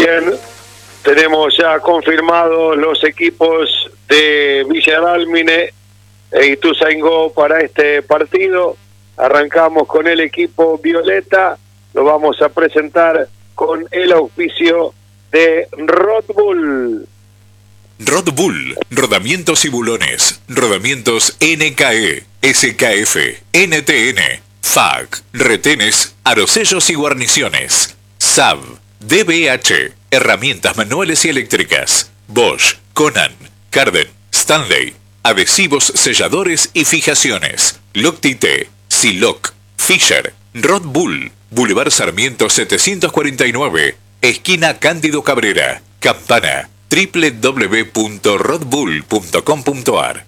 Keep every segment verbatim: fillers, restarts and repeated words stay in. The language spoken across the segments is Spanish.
Bien, tenemos ya confirmados los equipos de Villa Dálmine e Ituzaingó para este partido. Arrancamos con el equipo violeta, lo vamos a presentar con el auspicio de Red Bull. Red Bull, rodamientos y bulones, rodamientos N K E, S K F, N T N, F A C, retenes, arosellos y guarniciones, S A B, D B H, herramientas manuales y eléctricas, Bosch, Conan, Carden, Stanley, adhesivos, selladores y fijaciones, Loctite, Siloc, Fisher, Red Bull, Boulevard Sarmiento setecientos cuarenta y nueve, esquina Cándido Cabrera, Campana, doble u doble u doble u punto red bull punto com punto a r.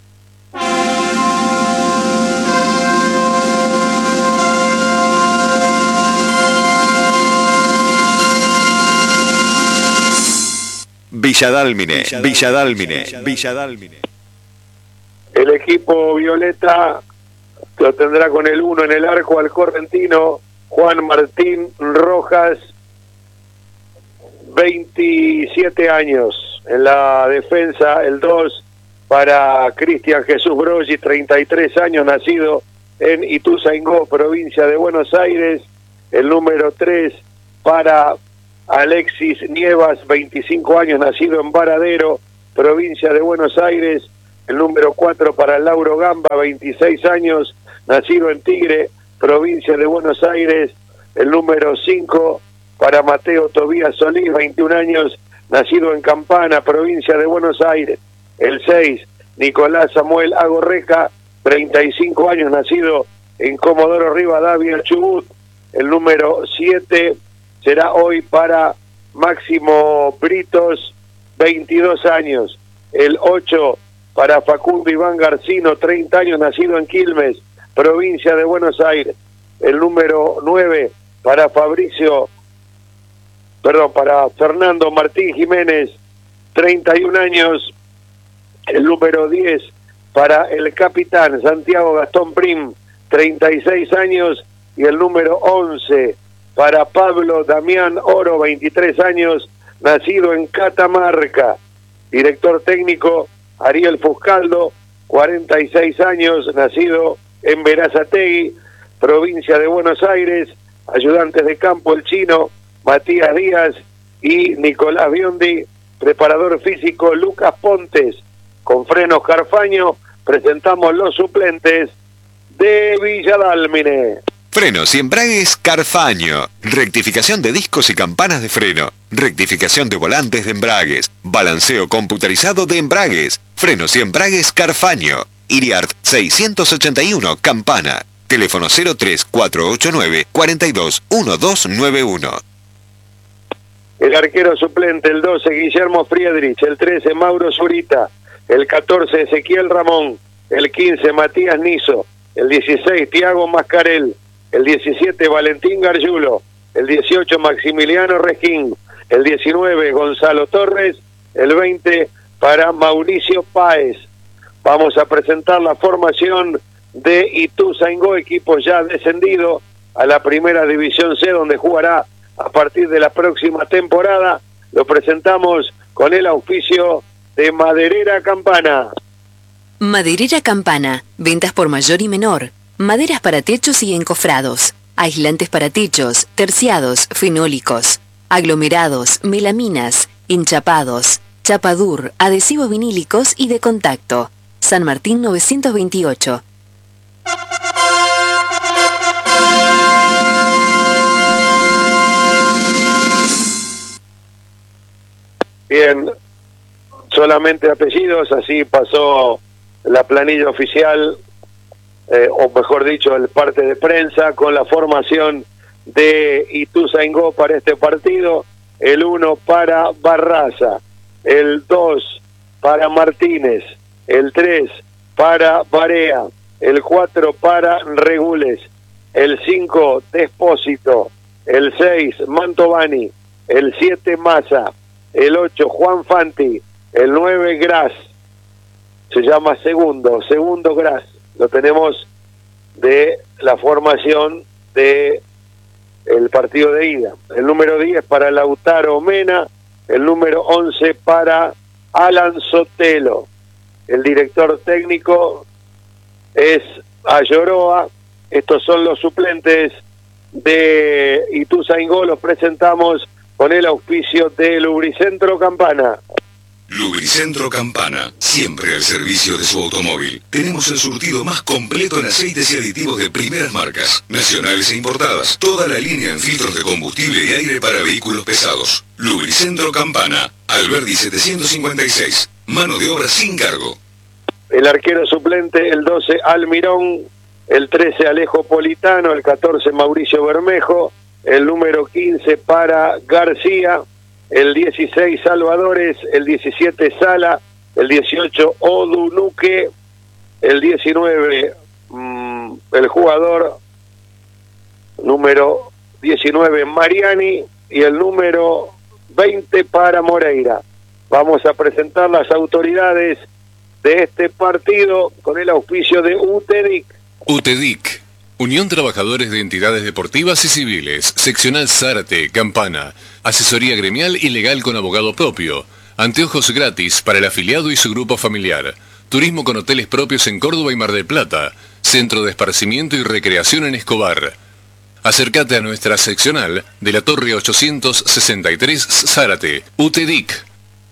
Villa Dálmine, Villa Dálmine, Villa Dálmine. El equipo violeta lo tendrá con el uno en el arco al correntino Juan Martín Rojas, veintisiete años. En la defensa el dos para Cristian Jesús Broggi, treinta y tres años, nacido en Ituzaingó, provincia de Buenos Aires. El número tres para Alexis Nievas, veinticinco años, nacido en Varadero, provincia de Buenos Aires. El número cuatro para Lauro Gamba, veintiséis años, nacido en Tigre, provincia de Buenos Aires. El número cinco para Mateo Tobías Solís, veintiún años, nacido en Campana, provincia de Buenos Aires. El seis, Nicolás Samuel Agorreca, treinta y cinco años, nacido en Comodoro Rivadavia, Chubut. El número siete será hoy para Máximo Britos, veintidós años. El ocho para Facundo Iván Garcino, treinta años, nacido en Quilmes, provincia de Buenos Aires. El número nueve para Fabricio, perdón, para Fernando Martín Jiménez, treinta y un años. El número diez para el capitán Santiago Gastón Prim, treinta y seis años. Y el número once para Pablo Damián Oro, veintitrés años, nacido en Catamarca. Director técnico Ariel Fuscaldo, cuarenta y seis años, nacido en Berazategui, provincia de Buenos Aires. Ayudantes de campo el chino Matías Díaz y Nicolás Biondi. Preparador físico Lucas Pontes. Con frenos Carfaño presentamos los suplentes de Villa Dálmine. Frenos y embragues Carfaño. Rectificación de discos y campanas de freno. Rectificación de volantes de embragues. Balanceo computarizado de embragues. Frenos y embragues Carfaño. Iriart seiscientos ochenta y uno, Campana. Teléfono cero tres cuatro ocho nueve, cuatro dos, uno dos nueve uno. El arquero suplente, el doce, Guillermo Friedrich. El trece, Mauro Zurita. El catorce, Ezequiel Ramón. El quince, Matías Niso. El dieciséis, Tiago Mascarel. El diecisiete, Valentín Gargiulo. El dieciocho, Maximiliano Rejín. El diecinueve, Gonzalo Torres. El veinte, para Mauricio Páez. Vamos a presentar la formación de Ituzaingó, equipo ya descendido a la primera división C, donde jugará a partir de la próxima temporada. Lo presentamos con el auspicio de Maderera Campana. Maderera Campana, ventas por mayor y menor. Maderas para techos y encofrados, aislantes para techos, terciados, fenólicos, aglomerados, melaminas, enchapados, chapadur, adhesivos vinílicos y de contacto. San Martín novecientos veintiocho. Bien, solamente apellidos, así pasó la planilla oficial, eh, o mejor dicho, el parte de prensa, con la formación de Ituzaingó para este partido. El uno para Barraza, el dos para Martínez, el tres para Barea, el cuatro para Regules, el cinco Despósito, el seis Mantovani, el siete Massa, el ocho Juan Fanti, el nueve Gras, se llama segundo, segundo Gras. Lo tenemos de la formación de el partido de ida. El número diez para Lautaro Mena, el número once para Alan Sotelo. El director técnico es Ayoroa. Estos son los suplentes de Ituzaingó. Los presentamos con el auspicio de Lubricentro Campana. Lubricentro Campana, siempre al servicio de su automóvil. Tenemos el surtido más completo en aceites y aditivos de primeras marcas, nacionales e importadas. Toda la línea en filtros de combustible y aire para vehículos pesados. Lubricentro Campana, Alberdi setecientos cincuenta y seis. Mano de obra sin cargo. El arquero suplente, el doce, Almirón. El trece, Alejo Politano. El catorce, Mauricio Bermejo. El número quince para García. El dieciséis, Salvadores. El diecisiete, Sala. El dieciocho, Odunuque. El diecinueve, mmm, el jugador número diecinueve, Mariani. Y el número veinte para Moreira. Vamos a presentar las autoridades de este partido con el auspicio de UTEDIC. UTEDIC, Unión Trabajadores de Entidades Deportivas y Civiles, Seccional Zárate, Campana, asesoría gremial y legal con abogado propio, anteojos gratis para el afiliado y su grupo familiar, turismo con hoteles propios en Córdoba y Mar del Plata, centro de esparcimiento y recreación en Escobar. Acércate a nuestra seccional de la Torre ochocientos sesenta y tres Zárate, UTEDIC.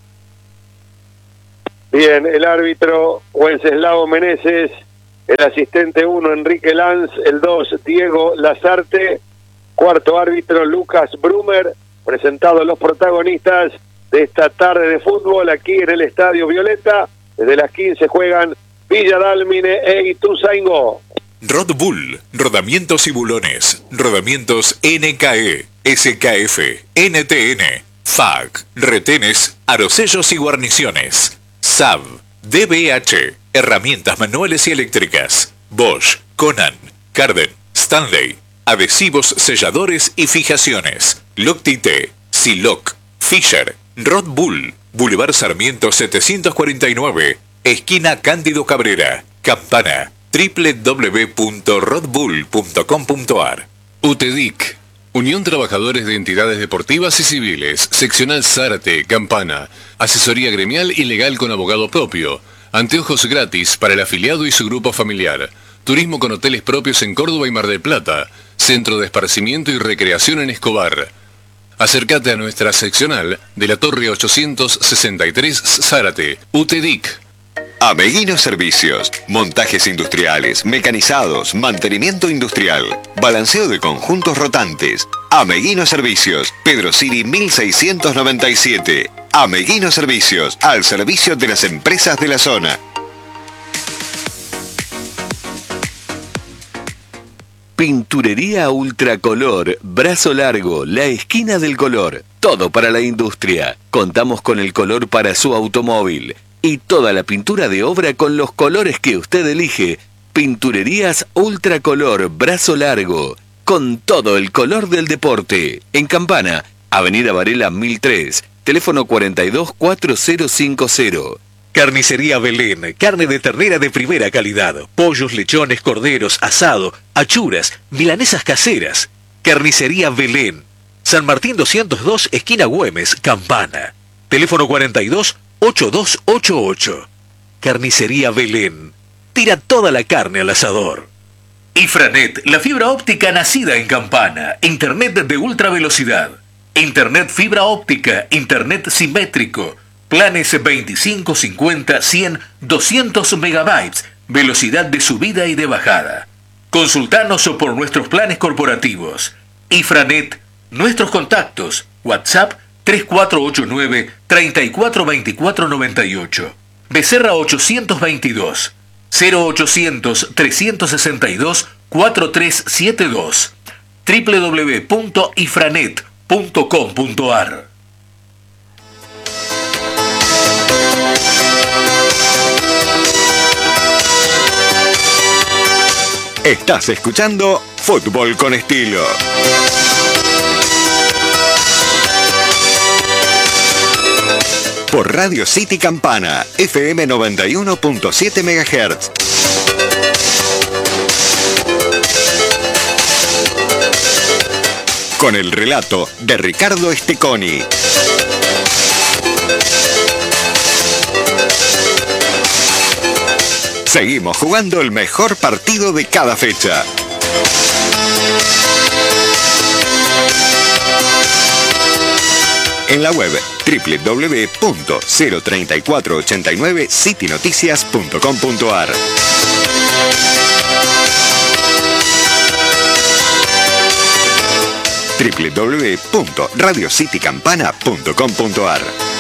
Bien, el árbitro Wenceslao Meneses, el asistente uno Enrique Lanz, el dos Diego Lazarte, cuarto árbitro Lucas Brumer. Presentados los protagonistas de esta tarde de fútbol aquí en el Estadio Violeta. Desde las quince juegan Villa Dálmine e Ituzaingó. Rod Bull, rodamientos y bulones, rodamientos N K E, S K F, N T N, F A C, retenes, arosellos y guarniciones. S A B, D B H, herramientas manuales y eléctricas. Bosch, Conan, Carden, Stanley, adhesivos, selladores y fijaciones. Loctite, Siloc, Fisher, Rod Bull, Boulevard Sarmiento setecientos cuarenta y nueve, esquina Cándido Cabrera, Campana, doble u doble u doble u punto rod bull punto com punto a r. UTEDIC, Unión Trabajadores de Entidades Deportivas y Civiles, Seccional Zárate, Campana, asesoría gremial y legal con abogado propio, anteojos gratis para el afiliado y su grupo familiar, turismo con hoteles propios en Córdoba y Mar del Plata, centro de esparcimiento y recreación en Escobar. Acércate a nuestra seccional de la Torre ochocientos sesenta y tres Zárate, UTEDIC. Ameguino Servicios, montajes industriales, mecanizados, mantenimiento industrial, balanceo de conjuntos rotantes. Ameguino Servicios, Pedro Siri mil seiscientos noventa y siete. Ameguino Servicios, al servicio de las empresas de la zona. Pinturería Ultracolor, Brazo Largo, la esquina del color. Todo para la industria. Contamos con el color para su automóvil. Y toda la pintura de obra con los colores que usted elige. Pinturerías Ultracolor, Brazo Largo. Con todo el color del deporte. En Campana, Avenida Varela mil tres. Teléfono cuarenta y dos cuatro cero cinco cero. Carnicería Belén, carne de ternera de primera calidad, pollos, lechones, corderos, asado, achuras, milanesas caseras. Carnicería Belén, San Martín doscientos dos, esquina Güemes, Campana. Teléfono cuarenta y dos ochenta y dos ochenta y ocho. Carnicería Belén, tira toda la carne al asador. Ifranet, la fibra óptica nacida en Campana, internet de ultra velocidad. Internet fibra óptica, internet simétrico. Planes veinticinco, cincuenta, cien, doscientos megabytes, velocidad de subida y de bajada. Consultanos por nuestros planes corporativos. Ifranet, nuestros contactos, WhatsApp tres cuatro ocho nueve, tres cuatro dos cuatro nueve ocho. Becerra ochocientos veintidós, cero ochocientos, trescientos sesenta y dos, cuarenta y tres setenta y dos. doble u doble u doble u punto ifranet punto com punto a r. Estás escuchando Fútbol con Estilo. Por Radio City Campana, F M noventa y uno punto siete megahertz. con el relato de Ricardo Esteconi. Seguimos jugando el mejor partido de cada fecha. En la web doble u doble u doble u punto cero tres cuatro ocho nueve city noticias punto com punto a r. doble u doble u doble u punto radio city campana punto com punto a r.